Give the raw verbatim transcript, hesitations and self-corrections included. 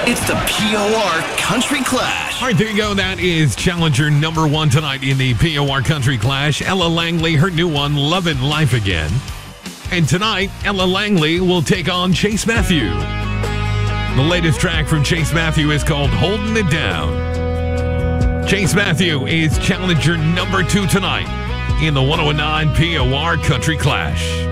It's the P O R Country Clash. All right, there you go. That is challenger number one tonight in the P O R Country Clash. Ella Langley, her new one, Lovin' Life Again. And tonight, Ella Langley will take on Chase Matthew. The latest track from Chase Matthew is called Holding It Down. Chase Matthew is challenger number two tonight in the one oh nine P O R Country Clash.